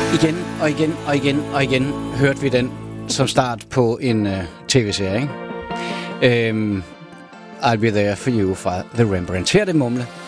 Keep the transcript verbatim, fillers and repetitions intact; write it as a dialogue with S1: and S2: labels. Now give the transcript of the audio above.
S1: Igen og igen og igen og igen hørte vi den som start på en uh, tv-serie, ikke? Øhm, I'll Be There For You fra The Rembrandts. Her er det Mumle.